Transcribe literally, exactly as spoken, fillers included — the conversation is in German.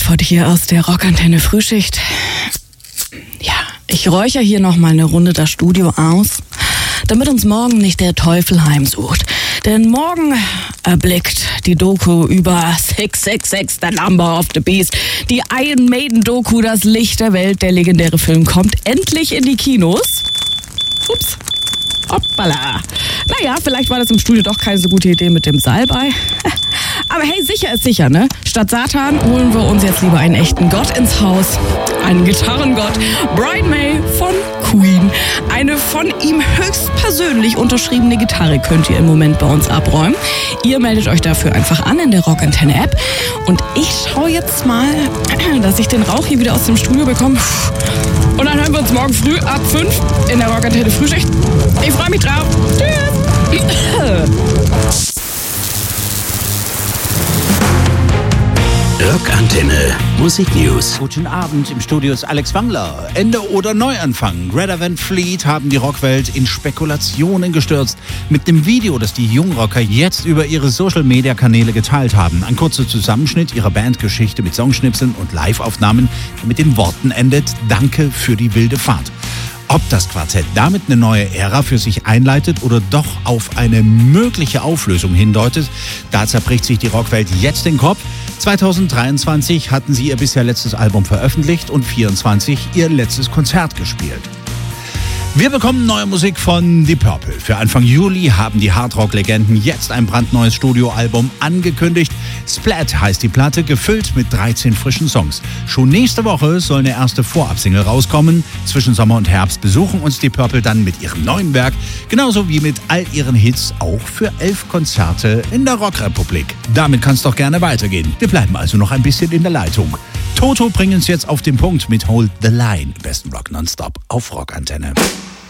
Radford hier aus der Rockantenne Frühschicht. Ja, ich räuchere hier nochmal eine Runde das Studio aus, damit uns morgen nicht der Teufel heimsucht. Denn morgen erblickt die Doku über six six six, The Number of the Beast, die Iron Maiden Doku, das Licht der Welt. Der legendäre Film kommt endlich in die Kinos. Ups. Hoppala. Naja, vielleicht war das im Studio doch keine so gute Idee mit dem Salbei. Aber hey, sicher ist sicher, ne? Statt Satan holen wir uns jetzt lieber einen echten Gott ins Haus. Einen Gitarrengott. Brian May von Queen. Eine von ihm höchstpersönlich unterschriebene Gitarre könnt ihr im Moment bei uns abräumen. Ihr meldet euch dafür einfach an in der Rockantenne-App. Und ich schaue jetzt mal, dass ich den Rauch hier wieder aus dem Studio bekomme. Und dann hören wir uns morgen früh ab fünf in der Rockantenne Frühschicht. Ich freue mich drauf. Tschüss. Rockantenne Musik News. Guten Abend, im Studio ist Alex Wangler. Ende oder Neuanfang. Greta Van Fleet haben die Rockwelt in Spekulationen gestürzt. Mit dem Video, das die Jungrocker jetzt über ihre Social-Media-Kanäle geteilt haben. Ein kurzer Zusammenschnitt ihrer Bandgeschichte mit Songschnipseln und Live-Aufnahmen, der mit den Worten endet: Danke für die wilde Fahrt. Ob das Quartett damit eine neue Ära für sich einleitet oder doch auf eine mögliche Auflösung hindeutet, da zerbricht sich die Rockwelt jetzt den Kopf. zwanzig dreiundzwanzig hatten sie ihr bisher letztes Album veröffentlicht und vierundzwanzig ihr letztes Konzert gespielt. Wir bekommen neue Musik von Deep Purple. Für Anfang Juli haben die Hardrock-Legenden jetzt ein brandneues Studioalbum angekündigt. Splat heißt die Platte, gefüllt mit dreizehn frischen Songs. Schon nächste Woche soll eine erste Vorabsingle rauskommen. Zwischen Sommer und Herbst besuchen uns Deep Purple dann mit ihrem neuen Werk, genauso wie mit all ihren Hits, auch für elf Konzerte in der Rockrepublik. Damit kann es doch gerne weitergehen. Wir bleiben also noch ein bisschen in der Leitung. Toto bringen es jetzt auf den Punkt mit Hold the Line. Besten Rock nonstop auf Rockantenne.